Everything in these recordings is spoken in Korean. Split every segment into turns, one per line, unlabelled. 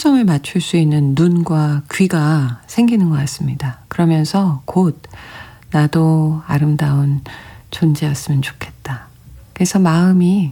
초점을 맞출 수 있는 눈과 귀가 생기는 것 같습니다. 그러면서 곧 나도 아름다운 존재였으면 좋겠다. 그래서 마음이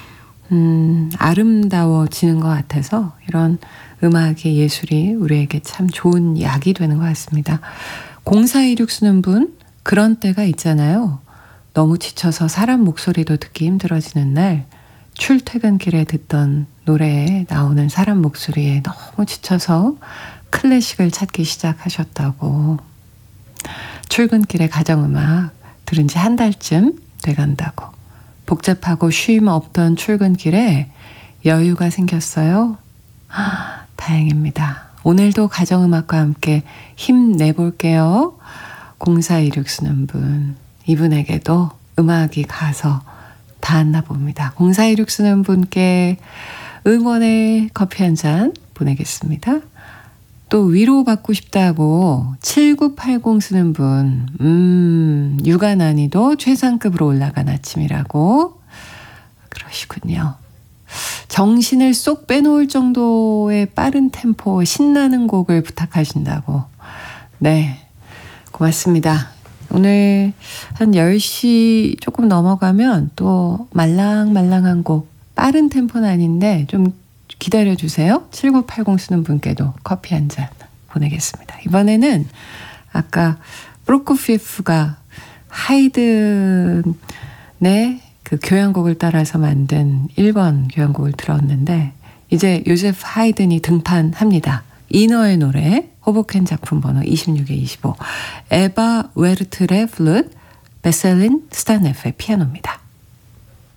아름다워지는 것 같아서 이런 음악의 예술이 우리에게 참 좋은 약이 되는 것 같습니다. 0416 쓰는 분, 그런 때가 있잖아요. 너무 지쳐서 사람 목소리도 듣기 힘들어지는 날, 출퇴근길에 듣던 노래에 나오는 사람 목소리에 너무 지쳐서 클래식을 찾기 시작하셨다고. 출근길에 가정음악 들은 지 한 달쯤 돼간다고. 복잡하고 쉼 없던 출근길에 여유가 생겼어요. 다행입니다. 오늘도 가정음악과 함께 힘내볼게요. 0416 쓰는 분, 이분에게도 음악이 가서 닿았나 봅니다. 0416 쓰는 분께 응원의 커피 한 잔 보내겠습니다. 또 위로받고 싶다고 7980 쓰는 분, 육아 난이도 최상급으로 올라간 아침이라고 그러시군요. 정신을 쏙 빼놓을 정도의 빠른 템포, 신나는 곡을 부탁하신다고. 네, 고맙습니다. 오늘 한 10시 조금 넘어가면 또 말랑말랑한 곡, 빠른 템포는 아닌데 좀 기다려주세요. 7980 쓰는 분께도 커피 한 잔 보내겠습니다. 이번에는 아까 프로코피예프가 하이든의 그 교향곡을 따라서 만든 1번 교향곡을 들었는데 이제 요세프 하이든이 등판합니다. 이너의 노래, 호보켄 작품 번호 26에 25, 에바 웨르트의 플룻, 베셀린 스타네프의 피아노입니다.